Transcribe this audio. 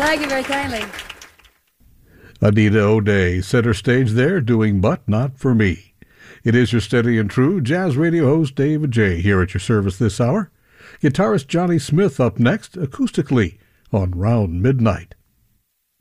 Thank you very kindly. Anita O'Day, center stage there, doing But Not For Me. It is your steady and true jazz radio host David J. here at your service this hour. Guitarist Johnny Smith up next, acoustically, on Round Midnight.